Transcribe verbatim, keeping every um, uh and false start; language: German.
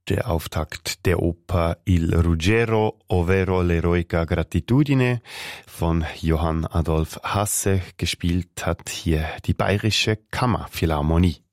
Der Auftakt der Oper Il Ruggero, ovvero l'eroica gratitudine von Johann Adolf Hasse. Gespielt hat hier die Bayerische Kammerphilharmonie.